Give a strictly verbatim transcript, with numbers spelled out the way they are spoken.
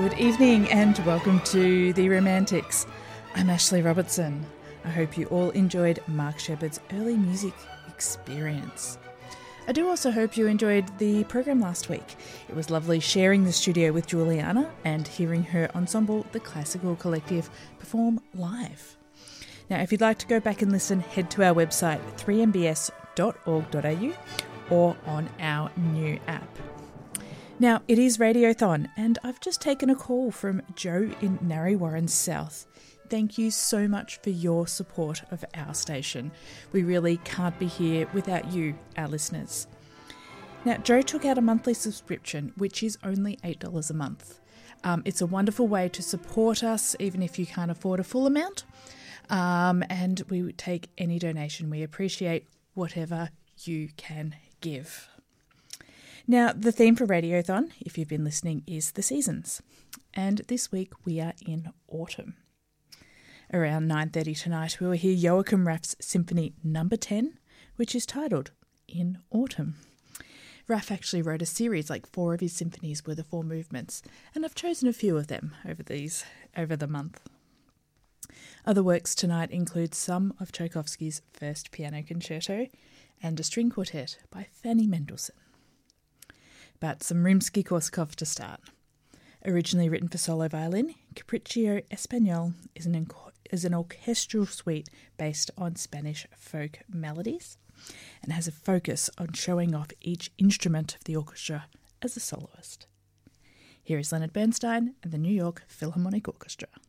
Good evening and welcome to The Romantics. I'm Ashley Robertson. I hope you all enjoyed Mark Shepard's early music experience. I do also hope you enjoyed the program last week. It was lovely sharing the studio with Juliana and hearing her ensemble, The Classical Collective, perform live. Now, if you'd like to go back and listen, head to our website, three m b s dot org dot a u, or on our new app. Now, it is Radiothon, and I've just taken a call from Joe in Narre Warren South. Thank you so much for your support of our station. We really can't be here without you, our listeners. Now, Joe took out a monthly subscription, which is only eight dollars a month. Um, it's a wonderful way to support us, even if you can't afford a full amount. Um, and we would take any donation. We appreciate whatever you can give. Now, the theme for Radiothon, if you've been listening, is the seasons. And this week we are in autumn. Around nine thirty tonight, we will hear Joachim Raff's Symphony Number ten, which is titled In Autumn. Raff actually wrote a series, like four of his symphonies were the four movements, and I've chosen a few of them over these over the month. Other works tonight include some of Tchaikovsky's First Piano Concerto and a string quartet by Fanny Mendelssohn. But some Rimsky-Korsakov to start. Originally written for solo violin, Capriccio Espagnol is an, inc- is an orchestral suite based on Spanish folk melodies and has a focus on showing off each instrument of the orchestra as a soloist. Here is Leonard Bernstein and the New York Philharmonic Orchestra.